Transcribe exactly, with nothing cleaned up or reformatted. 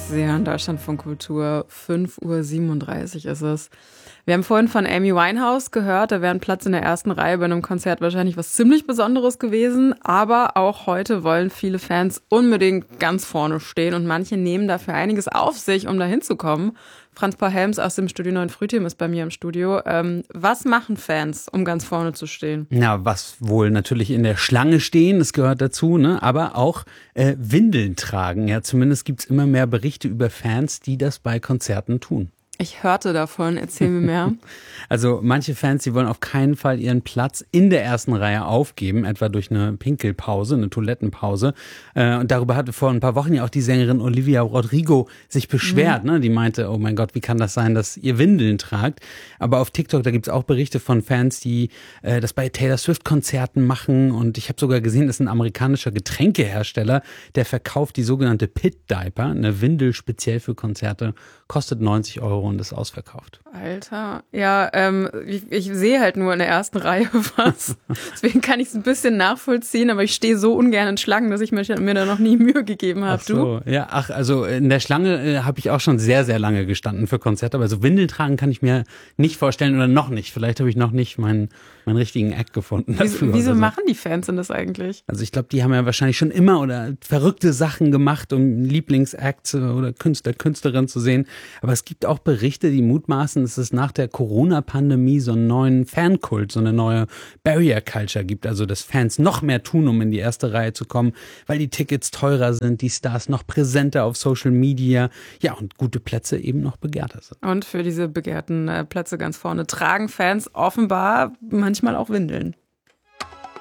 Sie hören Deutschlandfunk Kultur, fünf Uhr siebenunddreißig ist es. Wir haben vorhin von Amy Winehouse gehört, da wäre ein Platz in der ersten Reihe bei einem Konzert wahrscheinlich was ziemlich Besonderes gewesen. Aber auch heute wollen viele Fans unbedingt ganz vorne stehen und manche nehmen dafür einiges auf sich, um da hinzukommen. Franz-Paul Helms aus dem Studio neun Frühteam ist bei mir im Studio. Ähm, was machen Fans, um ganz vorne zu stehen? Na, was wohl natürlich in der Schlange stehen, das gehört dazu, ne? Aber auch äh, Windeln tragen. Ja, zumindest gibt's immer mehr Berichte über Fans, die das bei Konzerten tun. Ich hörte davon, erzähl mir mehr. Also manche Fans, die wollen auf keinen Fall ihren Platz in der ersten Reihe aufgeben, etwa durch eine Pinkelpause, eine Toilettenpause. Und darüber hatte vor ein paar Wochen ja auch die Sängerin Olivia Rodrigo sich beschwert. Mhm. Ne? Die meinte, oh mein Gott, wie kann das sein, dass ihr Windeln tragt? Aber auf TikTok, da gibt's auch Berichte von Fans, die äh, das bei Taylor Swift-Konzerten machen. Und ich habe sogar gesehen, das ist ein amerikanischer Getränkehersteller, der verkauft die sogenannte Pit Diaper, eine Windel speziell für Konzerte, kostet neunzig Euro. Und ist ausverkauft. Alter, ja, ähm, ich, ich sehe halt nur in der ersten Reihe was. Deswegen kann ich es ein bisschen nachvollziehen, aber ich stehe so ungern in Schlangen, dass ich mir, mir da noch nie Mühe gegeben habe. Ach so, du? Ja, ach, also in der Schlange äh, habe ich auch schon sehr, sehr lange gestanden für Konzerte, aber so Windeln tragen kann ich mir nicht vorstellen oder noch nicht. Vielleicht habe ich noch nicht meinen, meinen richtigen Act gefunden dafür. Wieso, wieso so. machen die Fans denn das eigentlich? Also ich glaube, die haben ja wahrscheinlich schon immer oder verrückte Sachen gemacht, um Lieblingsacts oder Künstler, Künstlerin zu sehen. Aber es gibt auch Berichte, die mutmaßen, dass es nach der Corona-Pandemie so einen neuen Fankult, so eine neue Barrier-Culture gibt. Also, dass Fans noch mehr tun, um in die erste Reihe zu kommen, weil die Tickets teurer sind, die Stars noch präsenter auf Social Media, ja, und gute Plätze eben noch begehrter sind. Und für diese begehrten äh, Plätze ganz vorne tragen Fans offenbar manchmal auch Windeln.